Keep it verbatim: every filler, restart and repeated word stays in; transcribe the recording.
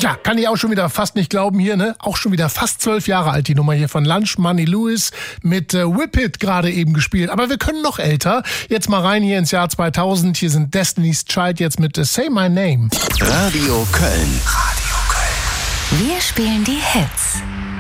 Ja, kann ich auch schon wieder fast nicht glauben hier, ne? Auch schon wieder fast zwölf Jahre alt, die Nummer hier von Lunch Money Lewis mit äh, Whip It gerade eben gespielt. Aber wir können noch älter. Jetzt mal rein hier ins Jahr zweitausend. Hier sind Destiny's Child jetzt mit äh, Say My Name. Radio Köln. Radio Köln. Wir spielen die Hits.